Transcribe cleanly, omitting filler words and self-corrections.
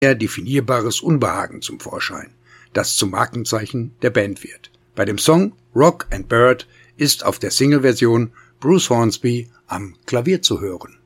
definierbares Unbehagen zum Vorschein, das zum Markenzeichen der Band wird. Bei dem Song Rock and Bird ist auf der Single-Version Bruce Hornsby am Klavier zu hören.